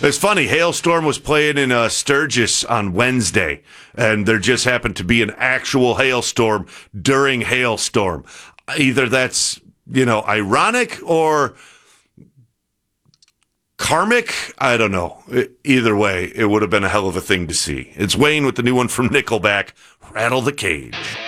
It's funny. Hailstorm was playing in Sturgis on Wednesday, and there just happened to be an actual hailstorm during Hailstorm. Either that's, ironic or karmic. I don't know. Either way, it would have been a hell of a thing to see. It's Wayne with the new one from Nickelback, Rattle the Cage.